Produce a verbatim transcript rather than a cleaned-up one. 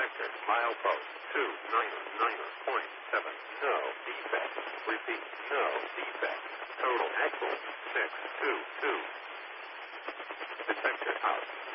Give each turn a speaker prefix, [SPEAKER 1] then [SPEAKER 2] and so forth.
[SPEAKER 1] detector. Milepost two niner niner point seven. No defect. Repeat. No defect. Total axle six two two. Detector out.